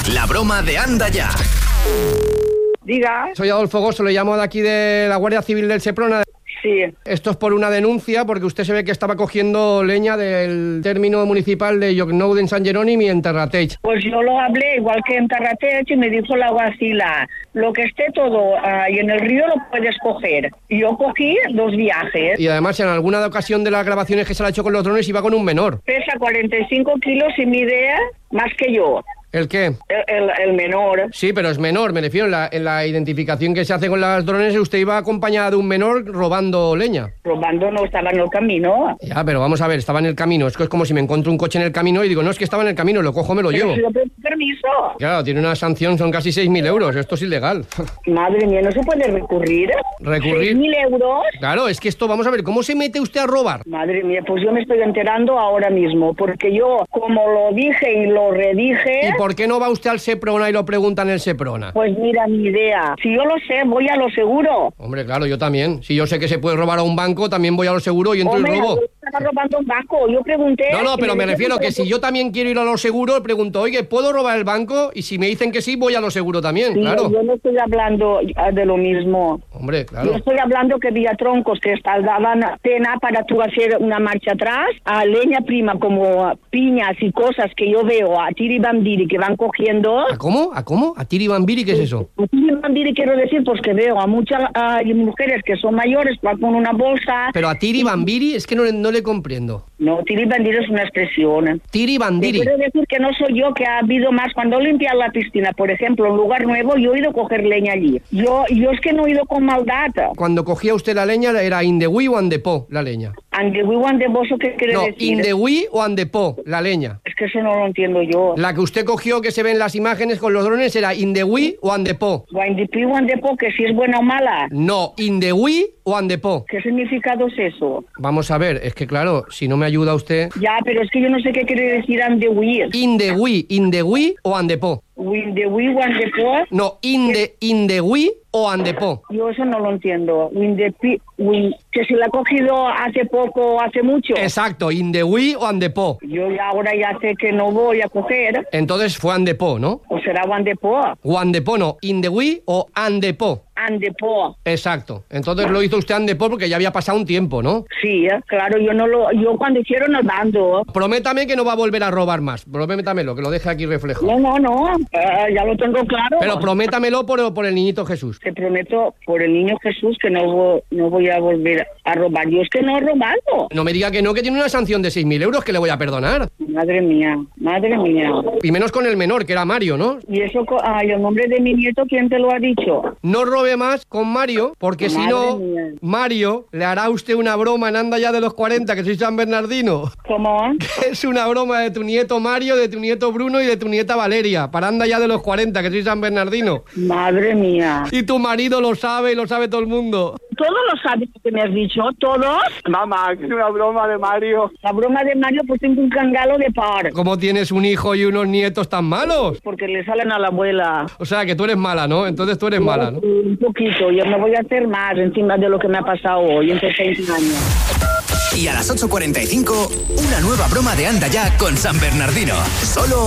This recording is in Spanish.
La broma de Anda Ya. Diga. Soy Adolfo Gosso, le llamo de aquí de la Guardia Civil del Seprona. Sí. Esto es por una denuncia, porque usted se ve que estaba cogiendo leña del término municipal de Llocnou en San Jerónimo y en Terrateig. Pues yo lo hablé igual que en Terrateig y me dijo la alguacila, lo que esté todo y en el río lo puedes coger. Y yo cogí 2 viajes. Y además en alguna ocasión de las grabaciones que se le ha hecho con los drones iba con un menor. Pesa 45 kilos y mide más que yo. ¿El qué? El menor. Sí, pero es menor, me refiero. En la identificación que se hace con las drones, usted iba acompañada de un menor robando leña. Robando no, estaba en el camino. Ya, pero vamos a ver, estaba en el camino. Es como si me encuentro un coche en el camino y digo, no, es que estaba en el camino, lo cojo, me lo llevo. Pero si yo pedí permiso. Claro, tiene una sanción, son casi 6.000 euros. Esto es ilegal. Madre mía, ¿no se puede recurrir? ¿Recurrir? 6.000 euros. Claro, es que esto, vamos a ver, ¿cómo se mete usted a robar? Madre mía, pues yo me estoy enterando ahora mismo, porque yo, como lo dije y lo redije... ¿Y por qué no va usted al Seprona y lo pregunta en el Seprona? Pues mira, ni idea. Si yo lo sé, voy a lo seguro. Hombre, claro, yo también. Si yo sé que se puede robar a un banco, también voy a lo seguro y entro y robo. Yo estaba robando un banco, yo pregunté... No, pero me refiero que si yo también quiero ir a lo seguro, pregunto, oye, ¿puedo robar el banco? Y si me dicen que sí, voy a lo seguro también, Sí, claro. yo no estoy hablando de lo mismo. Hombre, claro. Yo estoy hablando que había troncos que daban pena para tú hacer una marcha atrás, a leña prima como piñas y cosas que yo veo a tiri bambiri que van cogiendo. ¿A cómo? ¿A cómo? ¿A tiri bambiri? ¿Qué es eso? A tiri bambiri quiero decir pues que veo a muchas mujeres que son mayores, van con una bolsa. Pero a tiri bambiri es que no le comprendo. No, tiri bambiri es una expresión. Tiri bandiri. Quiero decir que no soy yo, que ha habido más. Cuando limpian la piscina, por ejemplo, un lugar nuevo, yo he ido a coger leña allí. Yo es que no he ido con maldad. Cuando cogía usted la leña, ¿era indegüí o andepó la leña? Andegüí o andeboso, ¿qué quiere decir? No, indegüí o andepó la leña. Es que eso no lo entiendo yo. La que usted cogió, que se ven las imágenes con los drones, ¿era indegüí o andepó? O andepó, que si es buena o mala. No, indegüí o andepó. ¿Qué significado es eso? Vamos a ver, es que claro, si no me ayuda usted... Ya, pero es que yo no sé qué quiere decir andegüí. Indegüí o andepó. Indegüí o andepó. No, indegüí o andepó. Yo eso no lo entiendo. Que se la ha cogido hace poco o hace mucho. Exacto, indegüí o andepó. Yo ahora ya sé que no voy a coger. Entonces fue andepó, ¿no? ¿O será andepó? O andepó, no, indegüí o andepó. Andepó. Exacto. Entonces lo hizo usted andepó porque ya había pasado un tiempo, ¿no? Sí, claro, yo cuando hicieron el bando. Prométame que no va a volver a robar más. Prométamelo, que lo deje aquí reflejado. No, ya lo tengo claro. Pero prométamelo por el niñito Jesús. Te prometo por el niño Jesús que no voy a volver a robar. Yo es que no he robado. No me diga que no, que tiene una sanción de 6.000 euros que le voy a perdonar. Madre mía. Y menos con el menor, que era Mario, ¿no? Y eso, el nombre de mi nieto, ¿quién te lo ha dicho? No robe más con Mario, porque si no, Mario le hará a usted una broma en Anda Ya de los 40, que soy San Bernardino. ¿Cómo? Que es una broma de tu nieto Mario, de tu nieto Bruno y de tu nieta Valeria, para Anda Ya de los 40, que soy San Bernardino. Madre mía. Y tu marido lo sabe y lo sabe todo el mundo. ¿Todos lo sabes que me has dicho? ¿Todos? Mamá, que es una broma de Mario. La broma de Mario, pues tengo un cangalo de par. ¿Cómo tienes un hijo y unos nietos tan malos? Porque le salen a la abuela. O sea, que tú eres mala, ¿no? Entonces tú eres mala, ¿no? Un poquito, yo me voy a hacer más encima de lo que me ha pasado hoy, entre 20 años. Y a las 8:45, una nueva broma de Anda Ya con San Bernardino. Solo